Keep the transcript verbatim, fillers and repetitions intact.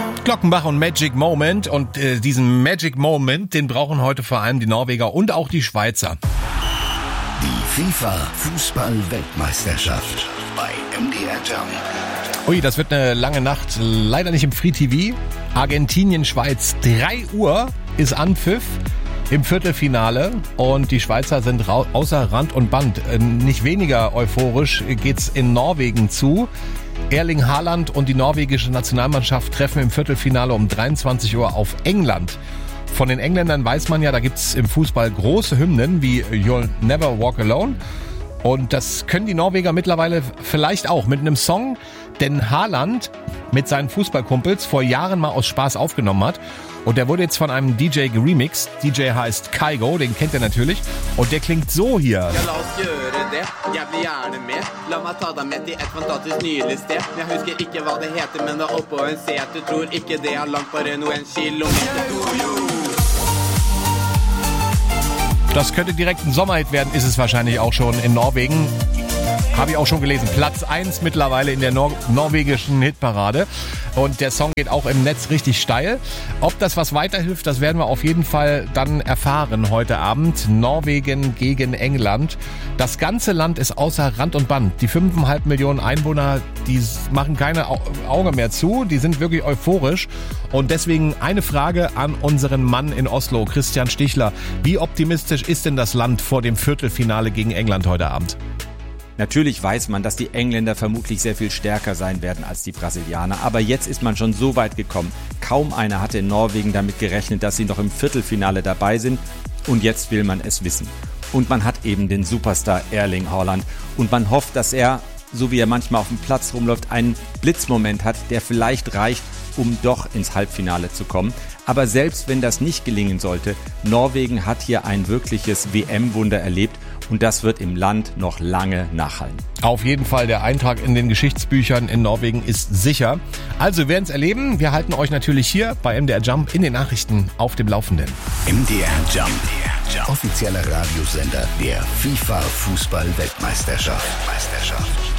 Glockenbach und Magic Moment. Und äh, diesen Magic Moment, den brauchen heute vor allem die Norweger und auch die Schweizer. Die FIFA-Fußball-Weltmeisterschaft bei M D R Jump. Ui, das wird eine lange Nacht. Leider nicht im Free T V. Argentinien, Schweiz. drei Uhr ist Anpfiff im Viertelfinale. Und die Schweizer sind ra- außer Rand und Band. Äh, nicht weniger euphorisch geht's in Norwegen zu. Erling Haaland und die norwegische Nationalmannschaft treffen im Viertelfinale um dreiundzwanzig Uhr auf England. Von den Engländern weiß man ja, da gibt's im Fußball große Hymnen wie You'll Never Walk Alone. Und das können die Norweger mittlerweile vielleicht auch mit einem Song, den Haaland mit seinen Fußballkumpels vor Jahren mal aus Spaß aufgenommen hat. Und der wurde jetzt von einem D J geremixed. D J heißt Kygo, den kennt ihr natürlich. Und der klingt so hier. Ja, la oss gjøre det. Jeg blir gjerne med. La meg ta deg med til et fantastisk nydelig sted. Jeg husker ikke hva det heter, men det er oppå en sete. Tror ikke det er langt, bare noen kilometer. Das könnte direkt ein Sommerhit werden, ist es wahrscheinlich auch schon in Norwegen. Habe ich auch schon gelesen. Platz eins mittlerweile in der Nor- norwegischen Hitparade. Und der Song geht auch im Netz richtig steil. Ob das was weiterhilft, das werden wir auf jeden Fall dann erfahren heute Abend. Norwegen gegen England. Das ganze Land ist außer Rand und Band. Die fünfeinhalb Millionen Einwohner, die machen keine Au- Augen mehr zu. Die sind wirklich euphorisch. Und deswegen eine Frage an unseren Mann in Oslo, Christian Stichler. Wie optimistisch ist denn das Land vor dem Viertelfinale gegen England heute Abend? Natürlich weiß man, dass die Engländer vermutlich sehr viel stärker sein werden als die Brasilianer. Aber jetzt ist man schon so weit gekommen. Kaum einer hatte in Norwegen damit gerechnet, dass sie noch im Viertelfinale dabei sind. Und jetzt will man es wissen. Und man hat eben den Superstar Erling Haaland. Und man hofft, dass er, so wie er manchmal auf dem Platz rumläuft, einen Blitzmoment hat, der vielleicht reicht, um doch ins Halbfinale zu kommen. Aber selbst wenn das nicht gelingen sollte, Norwegen hat hier ein wirkliches W M-Wunder erlebt. Und das wird im Land noch lange nachhallen. Auf jeden Fall, der Eintrag in den Geschichtsbüchern in Norwegen ist sicher. Also, wir werden es erleben. Wir halten euch natürlich hier bei M D R Jump in den Nachrichten auf dem Laufenden. M D R Jump, offizieller Radiosender der FIFA-Fußball-Weltmeisterschaft.